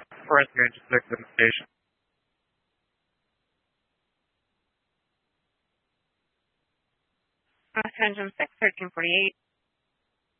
Forest Major 6 in the station. Engine 6, 1348.